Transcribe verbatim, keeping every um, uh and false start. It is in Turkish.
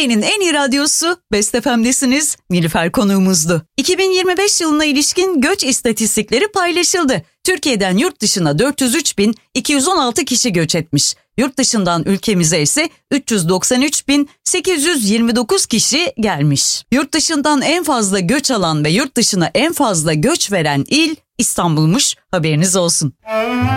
Türkiye'nin en iyi radyosu Best F M'desiniz. Nilüfer konuğumuzdu. iki bin yirmi beş yılına ilişkin göç istatistikleri paylaşıldı. Türkiye'den yurt dışına dört yüz üç bin iki yüz on altı kişi göç etmiş. Yurt dışından ülkemize ise üç yüz doksan üç bin sekiz yüz yirmi dokuz kişi gelmiş. Yurt dışından en fazla göç alan ve yurt dışına en fazla göç veren il İstanbul'muş. Haberiniz olsun.